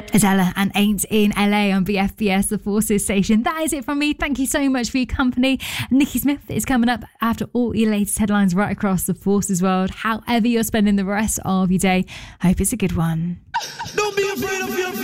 Adela and Ain't in LA on BFBS, the Forces station. That is it from me. Thank you so much for your company. Nikki Smith is coming up after all your latest headlines right across the Forces world. However you're spending the rest of your day, I hope it's a good one. Don't be afraid of your